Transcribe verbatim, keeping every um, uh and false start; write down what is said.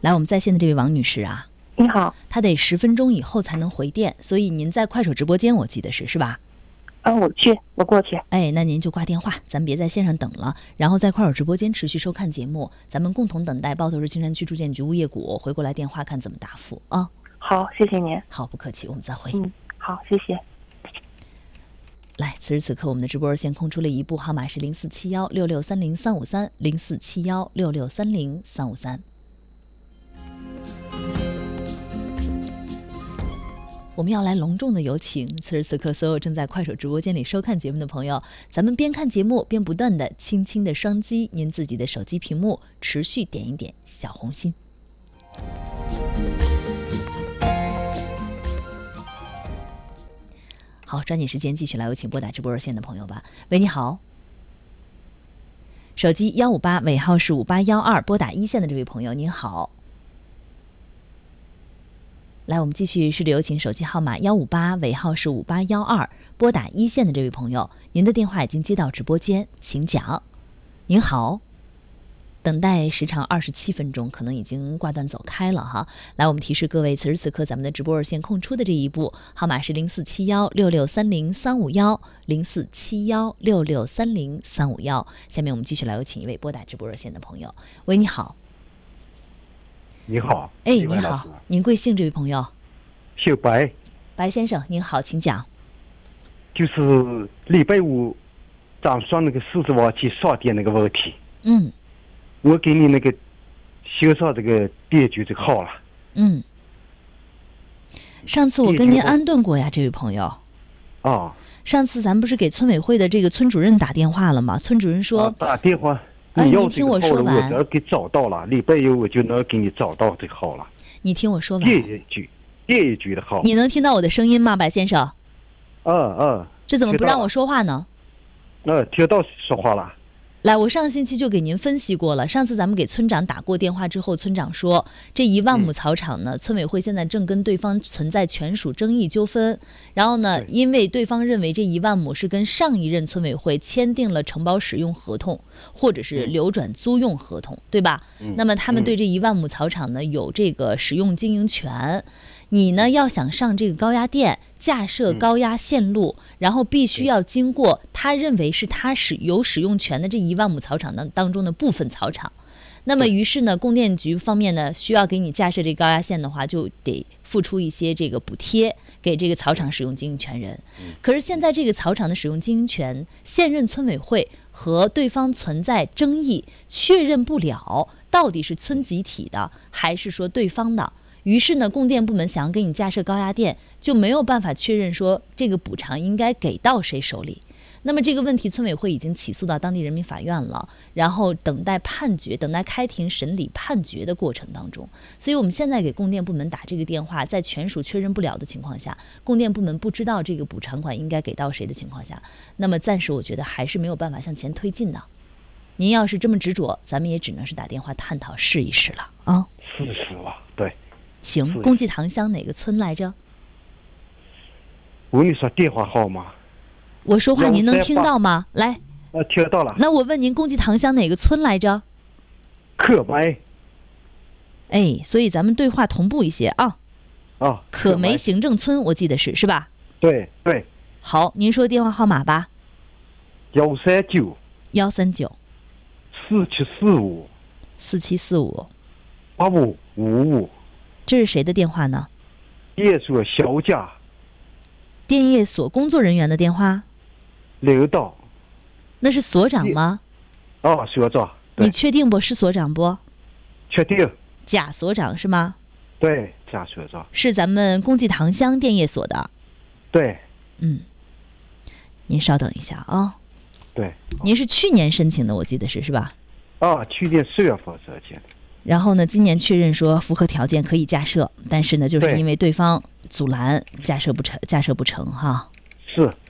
来，我们在线的这位王女士啊， 你好， 她得十分钟以后才能回电，所以您在快手直播间，我记得是是吧？ 啊，我去，我过去。 哎，那您就挂电话，咱别在线上等了，然后在快手直播间持续收看节目，咱们共同等待包头市青山区住建局物业股回过来电话，看怎么答复啊。 好，谢谢您。 好，不客气，我们再会。 嗯，好，谢谢。 来，此时此刻我们的直播热线空出了一部，号码是零四七幺六六三零三五三，零四七幺六六三零三五三。我们要来隆重的有请此时此刻所有正在快手直播间里收看节目的朋友，咱们边看节目边不断的轻轻的双击您自己的手机屏幕，持续点一点小红心。好，抓紧时间继续来有请拨打直播热线的朋友吧。喂，你好，手机幺五八尾号是五八幺二，拨打一线的这位朋友您好。来，我们继续试着有请手机号码幺五八尾号是五八幺二，拨打一线的这位朋友，您的电话已经接到直播间，请讲。您好，等待时长二十七分钟，可能已经挂断走开了哈。来，我们提示各位，此时此刻咱们的直播热线空出的这一步，号码是零四七幺六六三零三五幺，零四七幺六六三零三五幺。下面我们继续来有请一位拨打直播热线的朋友。喂，你好。 你好， 哎，你好，您贵姓？这位朋友， 姓白， 白先生，您好，请讲。 就是礼拜五早上那个四十瓦机烧电那个问题， 嗯， 我给你那个修上这个电局这个号了， 嗯，上次我跟您安顿过呀，这位朋友。 啊， 上次咱不是给村委会的这个村主任打电话了吗？村主任说、 啊、打电话。 哎， 你要你听我说完。 我能给找到了，礼拜六我就能给你找到这个号了。 你听我说完。 电一局，电一局的号。 你能听到我的声音吗，白先生？ 嗯嗯。 这怎么不让我说话呢？ 嗯，听到说话了。 来，我上星期就给您分析过了。上次咱们给村长打过电话之后，村长说这一万亩草场呢，嗯、村委会现在正跟对方存在权属争议纠纷。然后呢，因为对方认为这一万亩是跟上一任村委会签订了承包使用合同，或者是流转租用合同，对吧？ 嗯、 那么他们对这一万亩草场呢有这个使用经营权。你呢要想上这个高压电，架设高压线路，嗯、然后必须要经过他认为是他使有使用权的这一万亩草场当当中的部分草场。那么于是呢，供电局方面呢需要给你架设这高压线的话，就得付出一些这个补贴给这个草场使用经营权人。可是现在这个草场的使用经营权，现任村委会和对方存在争议，确认不了到底是村集体的还是说对方的。于是呢，供电部门想要给你架设高压电，就没有办法确认说这个补偿应该给到谁手里。那么这个问题，村委会已经起诉到当地人民法院了，然后等待判决，等待开庭审理判决的过程当中。所以我们现在给供电部门打这个电话，在权属确认不了的情况下，供电部门不知道这个补偿款应该给到谁的情况下，那么暂时我觉得还是没有办法向前推进的。您要是这么执着，咱们也只能是打电话探讨试一试了啊。 试试吧，对。 行，公济塘乡哪个村来着？ 我跟你说电话号码。 我说话您能听到吗？来。 呃，听到了。 那我问您，公济塘乡哪个村来着？ 可梅。 哎，所以咱们对话同步一些啊。 啊。 可梅行政村，我记得是是吧？ 对对。 好，您说电话号码吧。 幺三九。 幺三九。 四七四五。 四七四五。 八五五五。 这是谁的电话呢？ 电业所小贾。 电业所工作人员的电话。 领导。 那是所长吗？ 哦，所长。 你确定不？是所长不？ 确定。 贾所长是吗？ 对，贾所长。 是咱们公济塘乡电业所的。 对。 嗯。您稍等一下啊。 对。 您是去年申请的，我记得是是吧？ 啊，去年四月份申请的。 然后呢，今年确认说符合条件可以架设，但是呢，就是因为对方阻拦，架设不成，架设不成哈。 是。